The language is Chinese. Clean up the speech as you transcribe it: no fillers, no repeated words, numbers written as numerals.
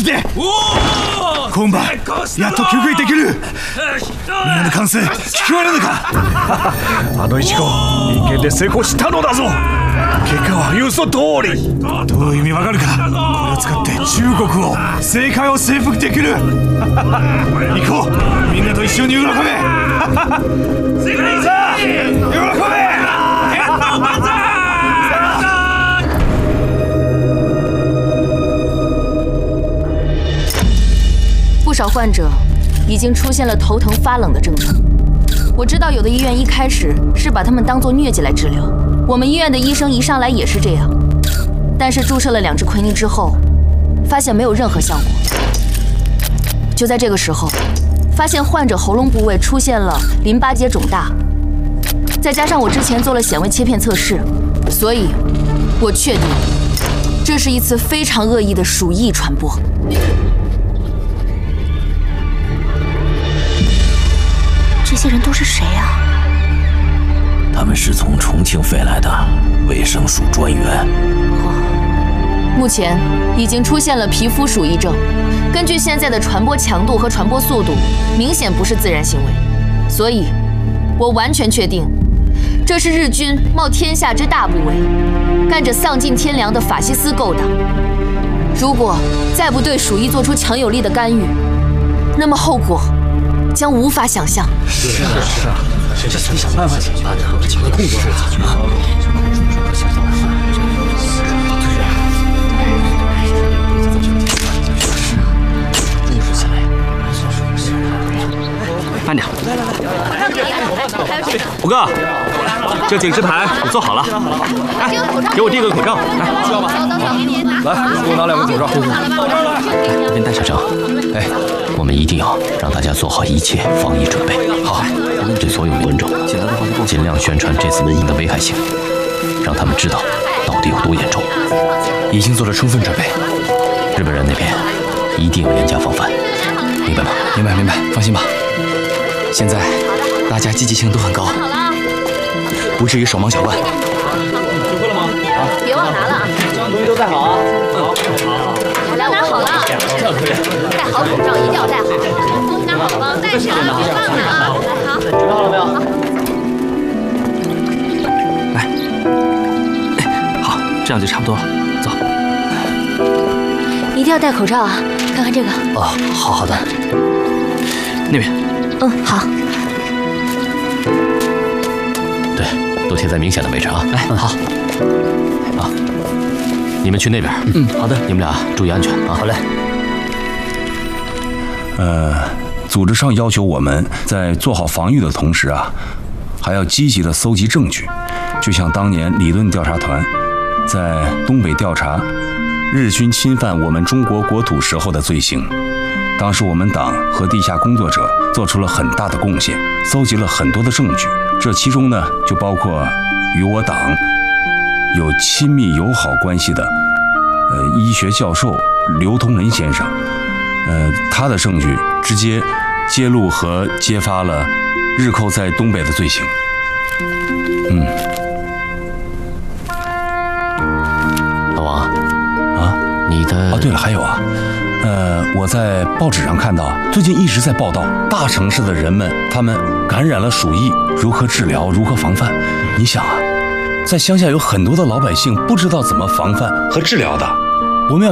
て。今晩やっと救援できる。みんなの歓声聞こえるのか。あの一号人間で成功したのだぞ。結果は予想通り。どういう意味わかるか。これを使って中国を世界を征服できる。行こう、みんなと一緒に喜べ。さあ喜べ。 不少患者已经出现了头疼发冷的症状。我知道有的医院一开始是把他们当作疟疾来治疗，我们医院的医生一上来也是这样。但是注射了2支奎宁之后，发现没有任何效果。就在这个时候，发现患者喉咙部位出现了淋巴结肿大，再加上我之前做了显微切片测试，所以我确定这是一次非常恶意的鼠疫传播。 这些人都是谁啊？ 他们是从重庆飞来的卫生署专员。 目前已经出现了皮肤鼠疫症，根据现在的传播强度和传播速度，明显不是自然行为，所以，我完全确定，这是日军冒天下之大不韪，干着丧尽天良的法西斯勾当。如果再不对鼠疫做出强有力的干预，那么后果将无法想象。 是啊，这得想办法解决，请控制解决。 慢点。虎哥，这警示牌我做好了。哎，给我递个口罩。来，需要吗？ 来，给我拿2个口罩。 这边戴小张。 哎，我们一定要让大家做好一切防疫准备。好，对所有观众尽量宣传这次瘟疫的危害性，让他们知道到底有多严重。 已经做了充分准备。 日本人那边一定要严加防范，明白吗？ 明白，放心吧。现在大家积极性都很高，不至于手忙脚乱。 学会了吗？ 别忘拿了啊！ 这样东西都戴好啊。好。 来，我拿好了。 这样可以。 戴好口罩，一定要戴好。东西拿好了吗？戴上，别忘了啊！来，好。 准备好了没有？ 来，好，这样就差不多了。走。 一定要戴口罩啊！看看这个。 哦，好的。 那边。 好。 对，都贴在明显的位置啊。 来，好。 啊，你们去那边。 好的。 你们俩注意安全啊。 好嘞。 组织上要求我们在做好防御的同时啊，还要积极的搜集证据，就像当年理论调查团在东北调查日军侵犯我们中国国土时候的罪行。当时我们党和地下工作者做出了很大的贡献，搜集了很多的证据。这其中呢，就包括与我党有亲密友好关系的医学教授刘同仁先生。他的证据直接揭露和揭发了日寇在东北的罪行。 老王啊，你的对了，还有啊，我在报纸上看到，最近一直在报道大城市的人们，他们感染了鼠疫，如何治疗，如何防范。你想啊，在乡下有很多的老百姓不知道怎么防范和治疗的。